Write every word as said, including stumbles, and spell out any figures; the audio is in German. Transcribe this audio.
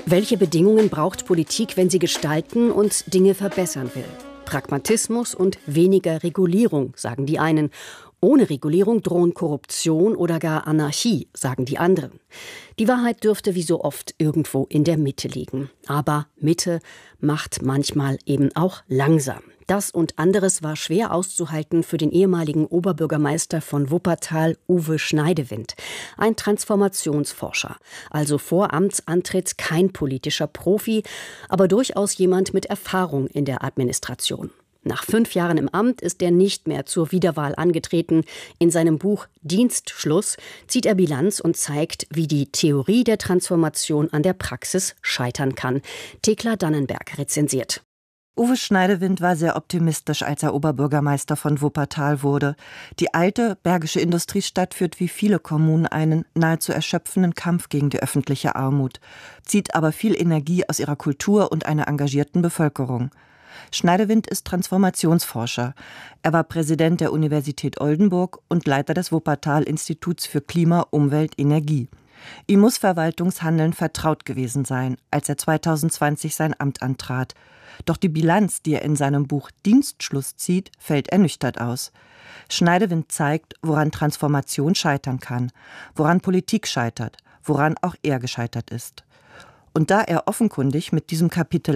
Welche Bedingungen braucht Politik, wenn sie gestalten und Dinge verbessern will? Pragmatismus und weniger Regulierung, sagen die einen. Ohne Regulierung drohen Korruption oder gar Anarchie, sagen die anderen. Die Wahrheit dürfte wie so oft irgendwo in der Mitte liegen. Aber Mitte macht manchmal eben auch langsam. Das und anderes war schwer auszuhalten für den ehemaligen Oberbürgermeister von Wuppertal, Uwe Schneidewind. Ein Transformationsforscher, also vor Amtsantritt kein politischer Profi, aber durchaus jemand mit Erfahrung in der Administration. Nach fünf Jahren im Amt ist er nicht mehr zur Wiederwahl angetreten. In seinem Buch Dienstschluss zieht er Bilanz und zeigt, wie die Theorie der Transformation an der Praxis scheitern kann. Thekla Dannenberg rezensiert. Uwe Schneidewind war sehr optimistisch, als er Oberbürgermeister von Wuppertal wurde. Die alte bergische Industriestadt führt wie viele Kommunen einen nahezu erschöpfenden Kampf gegen die öffentliche Armut, zieht aber viel Energie aus ihrer Kultur und einer engagierten Bevölkerung. Schneidewind ist Transformationsforscher. Er war Präsident der Universität Oldenburg und Leiter des Wuppertal-Instituts für Klima, Umwelt, Energie. Ihm muss Verwaltungshandeln vertraut gewesen sein, als er zweitausendzwanzig sein Amt antrat. Doch die Bilanz, die er in seinem Buch Dienstschluss zieht, fällt ernüchtert aus. Schneidewind zeigt, woran Transformation scheitern kann, woran Politik scheitert, woran auch er gescheitert ist. Und da er offenkundig mit diesem Kapitel